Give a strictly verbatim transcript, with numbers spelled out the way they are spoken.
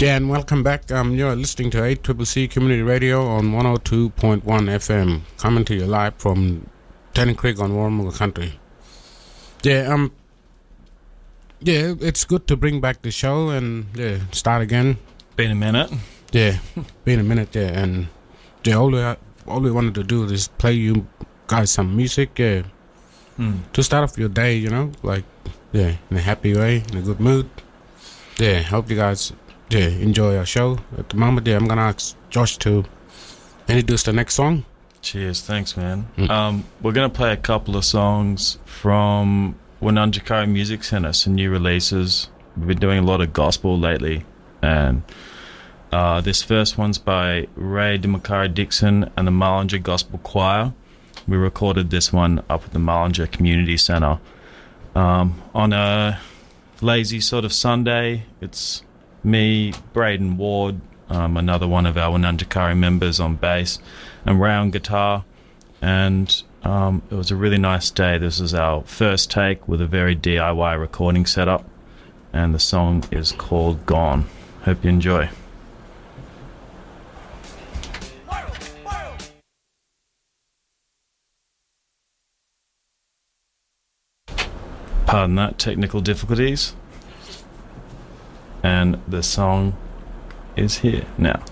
Yeah, and welcome back. Um, you're listening to eight C C C Community Radio on one oh two point one F M, coming to you live from Tennant Creek on Warramunga Country. Yeah, um, yeah, it's good to bring back the show and yeah, start again. Been a minute. Yeah, been a minute. Yeah, and yeah, all we all we wanted to do is play you guys some music. Yeah, mm. to start off your day, you know, like yeah, in a happy way, in a good mood. Yeah, hope you guys. Yeah, enjoy our show. At the moment, yeah, I'm gonna ask Josh to introduce the next song. Cheers, thanks, man. Mm. Um, we're gonna play a couple of songs from Wunundjeri Music Centre, some new releases. We've been doing a lot of gospel lately, and uh, this first one's by Ray Demakari Dixon and the Mullinger Gospel Choir. We recorded this one up at the Mullinger Community Centre um, on a lazy sort of Sunday. It's me, Braden Ward, um, another one of our Wunundjeri members on bass, and Ray on guitar. And um, it was a really nice day. This is our first take with a very D I Y recording setup, and the song is called Gone. Hope you enjoy. Pardon that, technical difficulties. And the song is here now.